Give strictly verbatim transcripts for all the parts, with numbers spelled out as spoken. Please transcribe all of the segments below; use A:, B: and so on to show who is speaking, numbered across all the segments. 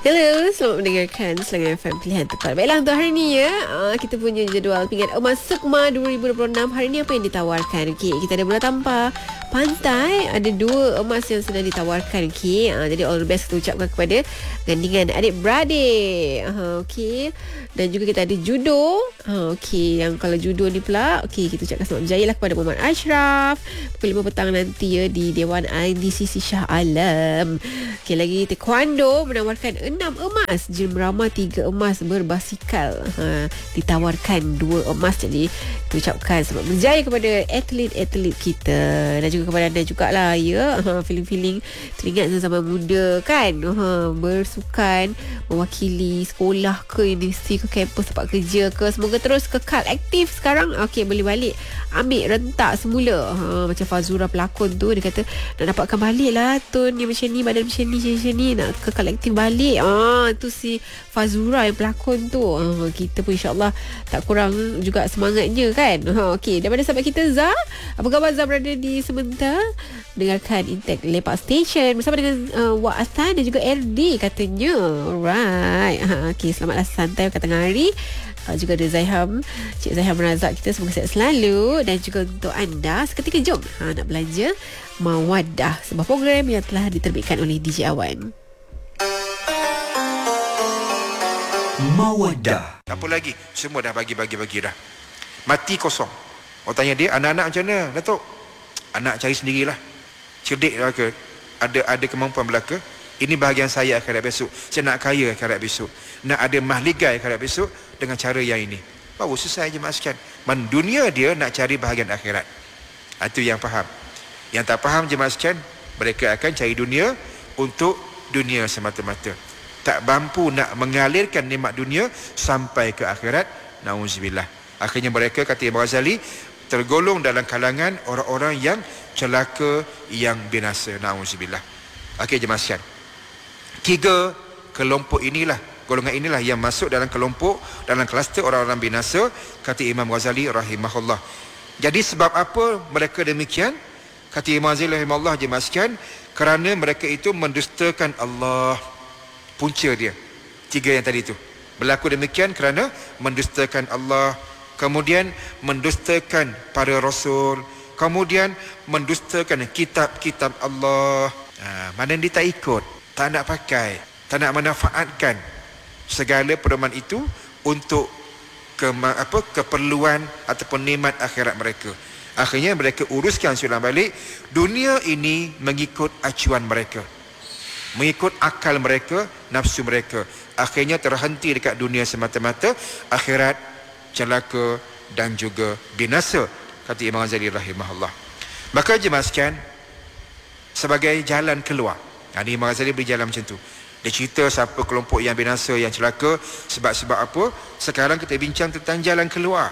A: Hello, selamat mendengarkan Selangor F M Pilihan Tepat. Baiklah, untuk hari ni ya, uh, kita punya jadual pingat emas Sukma dua ribu dua puluh enam. Hari ni apa yang ditawarkan? Okey, kita ada bola tampar pantai, ada dua emas yang sedang ditawarkan. Okey, uh, jadi all the best kita ucapkan kepada gandingan adik-beradik. Uh, Okey, dan juga kita ada judo. Uh, Okey, yang kalau judo ni pula, okey, kita ucapkan selamat berjaya lah kepada Muhammad Ashraf. Pukul lima petang nanti ya di Dewan I D C C Shah Alam. Okey, lagi taekwondo menawarkan enam emas, jemrama tiga emas, berbasikal ha, ditawarkan dua emas. Jadi kita ucapkan selamat berjaya kepada atlet-atlet kita, dan juga kepada anda jugalah ya, ha, feeling-feeling teringat zaman muda kan, ha, bersukan mewakili sekolah ke universiti ke kampus tempat kerja ke, semoga terus kekal aktif sekarang. Okey, boleh balik ambil rentak semula, ha, macam Fazura pelakon tu, dia kata nak dapatkan balik lah tone yang macam ni, badan macam ni, macam ni, nak kekal aktif balik. Ah, tu si Fazura yang pelakon tu. Ah, kita pun insyaAllah tak kurang juga semangatnya kan. Ha, okey, daripada sahabat kita Zah, apa khabar Zah berada di Sementar? Dengarkan Intek Lepak Station bersama dengan uh, Wak Astan dan juga R D katanya. Alright. Ha, okey, selamatlah santai kat tengah hari. Uh, juga ada Zaiham, Cik Zaiham Razak kita, semoga sihat selalu. Dan juga untuk anda, seketika jom ha, nak belanja Mawaddah, sebuah program yang telah diterbitkan oleh D J Awan.
B: Mawaddah. Apa lagi? Semua dah bagi-bagi-bagi dah. Mati kosong. Orang tanya dia, anak-anak macam mana, Datuk? Anak cari sendirilah. Cerdik lah ke? Ada ada kemampuan belaka? Ini bahagian saya akhirat besok. Saya nak kaya akhirat besok. Nak ada mahligai akhirat besok dengan cara yang ini. Baru selesai je maskan. Man dunia dia nak cari bahagian akhirat. Itu yang faham. Yang tak faham je maskan, mereka akan cari dunia untuk dunia semata-mata. Tak mampu nak mengalirkan nikmat dunia sampai ke akhirat. Nauzubillah. Akhirnya mereka, kata Imam Ghazali, tergolong dalam kalangan orang-orang yang celaka, yang binasa. Nauzubillah. Okey jemaah. Tiga kelompok inilah, golongan inilah yang masuk dalam kelompok, dalam kluster orang-orang binasa, kata Imam Ghazali rahimahullah. Jadi sebab apa mereka demikian? Kata Imam Ghazali rahimahullah jemaah, kerana mereka itu mendustakan Allah. Punca dia tiga yang tadi itu berlaku demikian kerana mendustakan Allah, kemudian mendustakan para rasul, kemudian mendustakan kitab-kitab Allah. Ha, mana dia tak ikut, tak nak pakai, tak nak manfaatkan segala pedoman itu untuk ke, apa, keperluan ataupun nikmat akhirat mereka. Akhirnya mereka uruskan sulam balik dunia ini mengikut acuan mereka, mengikut akal mereka, nafsu mereka. Akhirnya terhenti dekat dunia semata-mata, akhirat celaka dan juga binasa, kata Imam Ghazali rahimahullah. Maka jemaah sekalian, sebagai jalan keluar, ha, Imam Ghazali beri jalan macam tu. Dia cerita siapa kelompok yang binasa, yang celaka, sebab-sebab apa. Sekarang kita bincang tentang jalan keluar.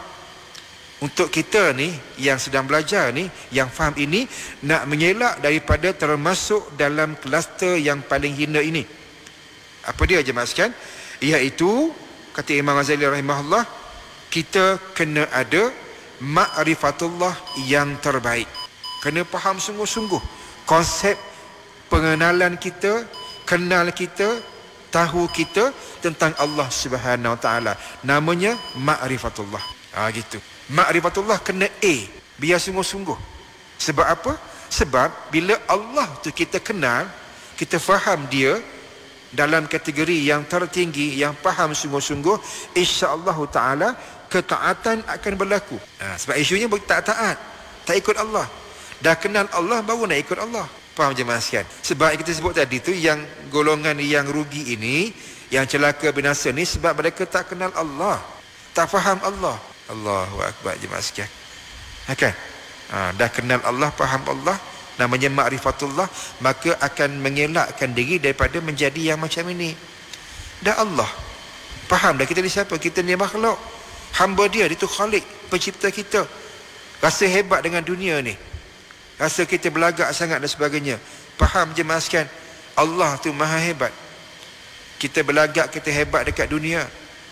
B: Untuk kita ni yang sedang belajar ni, yang faham ini, nak mengelak daripada termasuk dalam kluster yang paling hina ini. Apa dia jemaah sekalian? Iaitu, kata Imam Ghazali rahimahullah, kita kena ada ma'rifatullah yang terbaik. Kena faham sungguh-sungguh konsep pengenalan kita, kenal kita, tahu kita tentang Allah Subhanahu Wa Taala. Namanya ma'rifatullah. Ah gitu. Ma'rifatullah kena A, biar sungguh-sungguh. Sebab apa? Sebab bila Allah tu kita kenal, kita faham dia dalam kategori yang tertinggi, yang faham sungguh-sungguh, insya-Allah taala ketaatan akan berlaku. Ha, sebab isunya tak taat, tak ikut Allah. Dah kenal Allah baru nak ikut Allah. Faham jemaah sekalian? Sebab kita sebut tadi tu, yang golongan yang rugi ini, yang celaka binasa ni, sebab mereka tak kenal Allah, tak faham Allah. Allahu akbar jemaah sekalian. Okey. Ha, dah kenal Allah, faham Allah, namanya ma'rifatullah, maka akan mengelakkan diri daripada menjadi yang macam ini. Dah Allah faham dah kita ni siapa, kita ni makhluk, hamba dia, dia tu Khalik, pencipta kita. Rasa hebat dengan dunia ni, rasa kita belagak sangat dan sebagainya. Faham jemaah sekalian, Allah tu maha hebat. Kita belagak, kita hebat dekat dunia.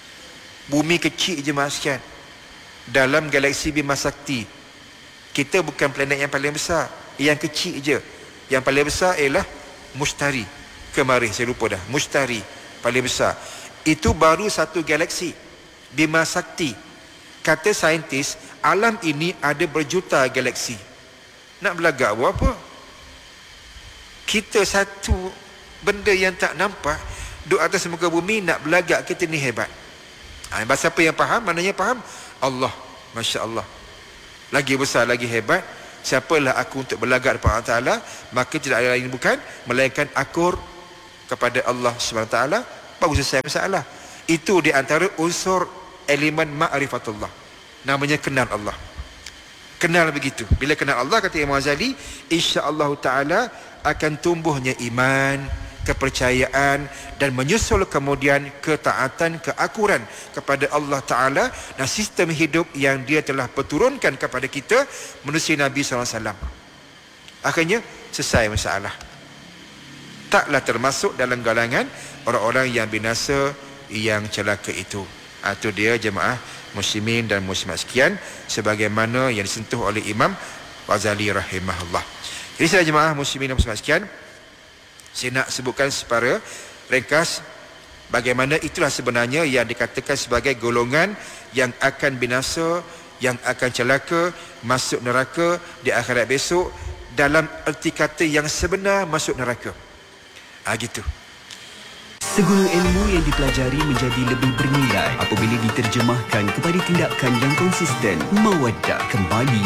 B: Bumi kecil jemaah sekalian, dalam galaksi Bima Sakti. Kita bukan planet yang paling besar, yang kecil je. Yang paling besar ialah Mustari. Kemarin saya lupa dah, Mustari. paling besar. Itu baru satu galaksi, Bima Sakti. Kata saintis, alam ini ada berjuta galaksi. Nak belagak buat apa? Kita satu benda yang tak nampak duduk atas muka bumi, nak belagak kita ni hebat. Ha, bahasa apa yang faham? Maknanya faham? Allah, Masya Allah, lagi besar, lagi hebat. Siapalah aku untuk berlagak kepada Allah Ta'ala, maka tidak ada lain bukan melainkan akur kepada Allah Subhanahu Wa Ta'ala. Baru selesai masalah. Itu di antara unsur elemen ma'rifatullah, namanya kenal Allah. Kenal begitu. Bila kenal Allah, kata Imam Ghazali, insya-Allah Ta'ala akan tumbuhnya iman, kepercayaan, dan menyusul kemudian ketaatan, keakuran kepada Allah Ta'ala dan sistem hidup yang dia telah perturunkan kepada kita menerusi Nabi sallallahu alaihi wasallam. Akhirnya selesai masalah. Taklah termasuk dalam galangan orang-orang yang binasa, yang celaka itu. Itu dia jemaah muslimin dan muslimat sekian, sebagaimana yang disentuh oleh Imam Ghazali rahimahullah. Jadi saya jemaah muslimin dan muslimat sekian, saya nak sebutkan secara ringkas bagaimana itulah sebenarnya yang dikatakan sebagai golongan yang akan binasa, yang akan celaka, masuk neraka di akhirat besok, dalam erti kata yang sebenar masuk neraka. Ah gitu.
C: Segala ilmu yang dipelajari menjadi lebih bernilai apabila diterjemahkan kepada tindakan yang konsisten. Mawaddah kembali